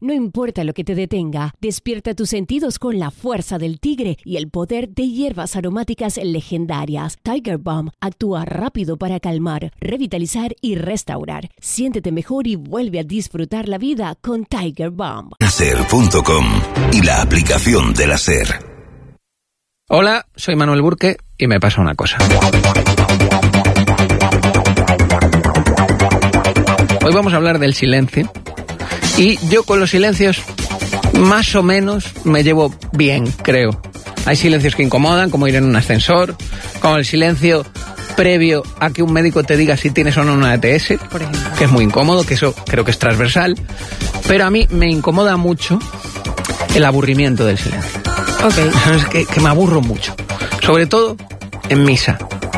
No importa lo que te detenga, despierta tus sentidos con la fuerza del tigre y el poder de hierbas aromáticas legendarias. Tiger Balm actúa rápido para calmar, revitalizar y restaurar. Siéntete mejor y vuelve a disfrutar la vida con Tiger Balm. SER.com y la aplicación de la SER. Hola, soy Manuel Burke y me pasa una cosa. Hoy vamos a hablar del silencio. Y yo con los silencios más o menos me llevo bien, creo. Hay silencios que incomodan, como ir en un ascensor, como el silencio previo a que un médico te diga si tienes o no una ETS, por ejemplo, que es muy incómodo, que eso creo que es transversal. Pero a mí me incomoda mucho el aburrimiento del silencio. Es que me aburro mucho. Sobre todo en misa.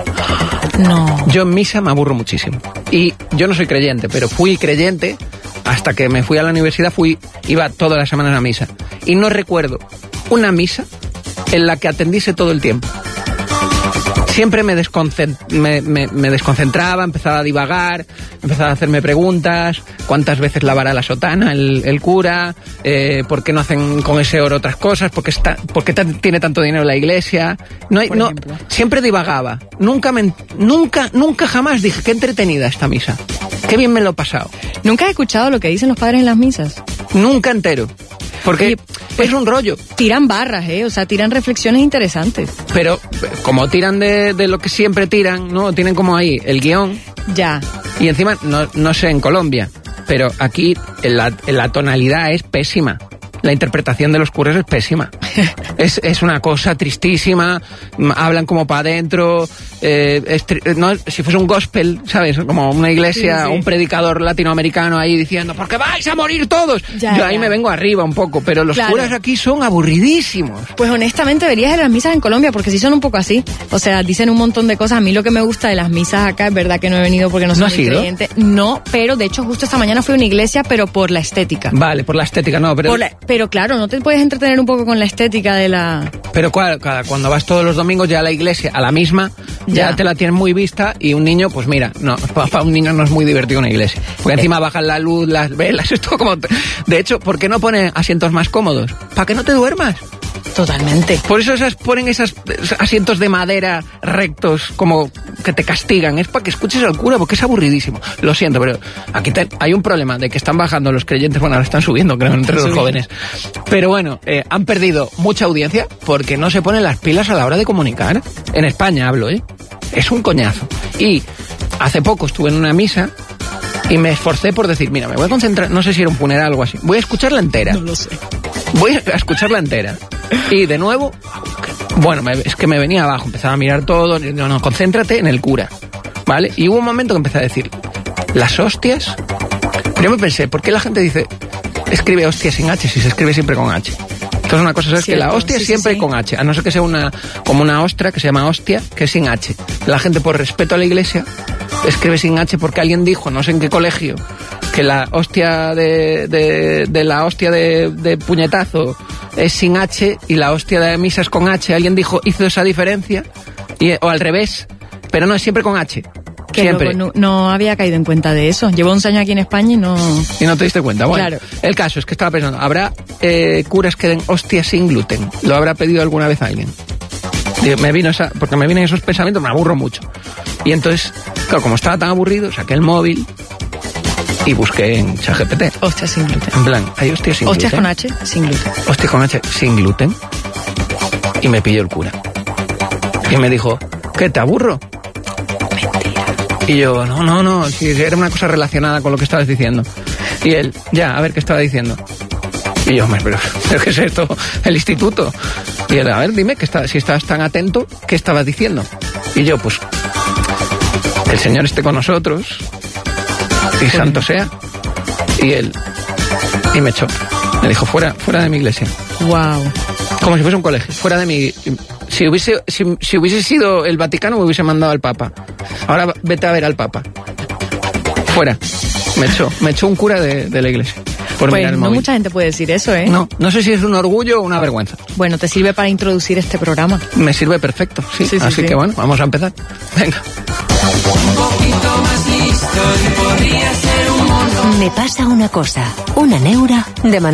No. Yo en misa me aburro muchísimo. Y yo no soy creyente, pero fui creyente hasta que me fui a la universidad, iba todas las semanas a misa. Y no recuerdo una misa en la que atendiese todo el tiempo. Siempre me desconcentraba, empezaba a divagar, empezaba a hacerme preguntas, cuántas veces lavará la sotana el cura, por qué no hacen con ese oro otras cosas, por qué tiene tanto dinero la iglesia. Siempre divagaba. Nunca jamás dije, qué entretenida esta misa. Qué bien me lo he pasado. ¿Nunca has escuchado lo que dicen los padres en las misas? Nunca entero. Porque es un rollo. Tiran barras, o sea, tiran reflexiones interesantes. Pero como tiran de lo que siempre tiran, ¿no? Tienen como ahí el guión. Ya. Y encima, no sé en Colombia, pero aquí la tonalidad es pésima. La interpretación de los curas es pésima. Es una cosa tristísima, hablan como para adentro, si fuese un gospel, ¿sabes? Como una iglesia, sí. Un predicador latinoamericano ahí diciendo, porque vais a morir todos. Yo ahí me vengo arriba un poco, pero los curas aquí son aburridísimos. Pues honestamente deberías ir a las misas en Colombia, porque sí son un poco así. O sea, dicen un montón de cosas. A mí lo que me gusta de las misas acá, es verdad que no he venido porque no soy muy creyente. No, pero de hecho justo esta mañana fui a una iglesia, pero por la estética. Vale, por la estética, no, pero... Pero claro, no te puedes entretener un poco con la estética de la... Pero cuando vas todos los domingos ya a la iglesia, a la misma, ya te la tienes muy vista, y un niño, pues mira, no, para un niño no es muy divertido una iglesia. Porque encima bajan la luz, las velas, es todo como... De hecho, ¿por qué no pone asientos más cómodos? ¿Para que no te duermas? Totalmente. Por eso ponen esos asientos de madera rectos, como que te castigan. Es para que escuches al cura, porque es aburridísimo. Lo siento, pero aquí hay un problema de que están bajando los creyentes, bueno, ahora están subiendo, creo, entre los jóvenes. Pero bueno, han perdido mucha audiencia porque no se ponen las pilas a la hora de comunicar. En España hablo, Es un coñazo. Y hace poco estuve en una misa y me esforcé por decir, mira, me voy a concentrar, no sé si era un funeral o algo así, voy a escucharla entera. No lo sé. Voy a escucharla entera. Y de nuevo, bueno, es que me venía abajo, empezaba a mirar todo, no, concéntrate en el cura, ¿vale? Y hubo un momento que empecé a decir, las hostias... Pero yo me pensé, ¿por qué la gente escribe hostia sin H si se escribe siempre con H? Entonces una cosa es que la hostia es siempre con H, a no ser que sea como una ostra que se llama hostia, que es sin H. La gente, por respeto a la iglesia, escribe sin H porque alguien dijo, no sé en qué colegio, que la hostia de la hostia de puñetazo es sin H y la hostia de misa es con H. Alguien hizo esa diferencia, o al revés, pero no, es siempre con H. Que siempre. No había caído en cuenta de eso. Llevo 11 años aquí en España y no... Y no te diste cuenta. Bueno, claro. El caso es que estaba pensando, ¿habrá curas que den hostias sin gluten? ¿Lo habrá pedido alguna vez alguien? Porque me vienen esos pensamientos, me aburro mucho. Y entonces, claro, como estaba tan aburrido, saqué el móvil y busqué en ChatGPT. Hostias sin gluten. En plan, ¿hay hostias sin gluten? Hostias con H sin gluten. Hostias con H sin gluten. Y me pilló el cura. Y me dijo, ¿qué, te aburro? Mentira. Y yo, no, si era una cosa relacionada con lo que estabas diciendo. Y él, a ver qué estaba diciendo. Y yo, pero ¿qué es esto? El instituto. Y él, a ver, dime, si estabas tan atento, ¿qué estabas diciendo? Y yo, pues, que el Señor esté con nosotros y santo sea. Y él, y me echó. Me dijo, fuera de mi iglesia. Wow. Como si fuese un colegio, fuera de mi... Si hubiese sido el Vaticano, me hubiese mandado al Papa. Ahora vete a ver al Papa. Fuera. Me echó un cura de la iglesia. Por pues mirar el no móvil. Mucha gente puede decir eso, ¿eh? No sé si es un orgullo o una vergüenza. Bueno, te sirve para introducir este programa. Me sirve perfecto, sí. Así que bueno, vamos a empezar. Venga. Un poquito más listo y podría ser un mono. Me pasa una cosa, una neura de